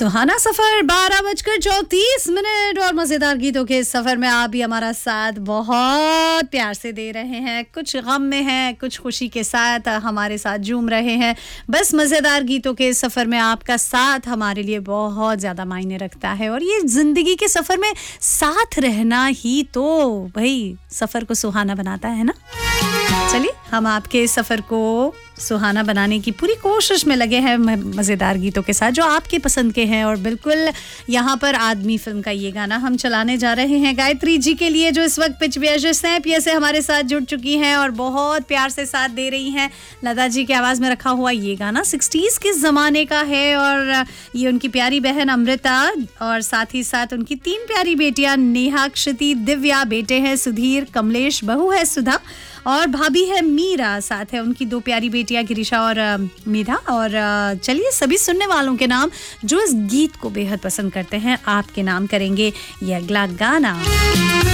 सुहाना सफर 12:34 और मजेदार गीतों के सफर में आप भी हमारा साथ बहुत प्यार से दे रहे हैं। कुछ गम में हैं, कुछ खुशी के साथ हमारे साथ झूम रहे हैं। बस मजेदार गीतों के सफर में आपका साथ हमारे लिए बहुत ज्यादा मायने रखता है और ये जिंदगी के सफर में साथ रहना ही तो भाई सफर को सुहाना बनाता है ना। चलिए हम आपके सफर को सुहाना बनाने की पूरी कोशिश में लगे हैं मज़ेदार गीतों के साथ जो आपके पसंद के हैं। और बिल्कुल यहाँ पर आदमी फिल्म का ये गाना हम चलाने जा रहे हैं गायत्री जी के लिए, जो इस वक्त पिचविया से हमारे साथ जुड़ चुकी हैं और बहुत प्यार से साथ दे रही हैं। लता जी की आवाज़ में रखा हुआ ये गाना 60s के ज़माने का है और ये उनकी प्यारी बहन अमृता और साथ ही साथ उनकी 3 प्यारी बेटियाँ नेहा, क्षिति, दिव्या, बेटे हैं सुधीर, कमलेश, बहू है सुधा और भाभी है मीरा, साथ है उनकी 2 प्यारी बेटियां गिरीशा और मेधा। और चलिए सभी सुनने वालों के नाम जो इस गीत को बेहद पसंद करते हैं आपके नाम करेंगे ये अगला गाना।